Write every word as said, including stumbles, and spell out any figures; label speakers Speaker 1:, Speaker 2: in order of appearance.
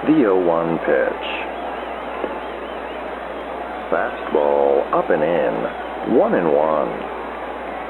Speaker 1: The oh one pitch. Fastball up and in. One and one.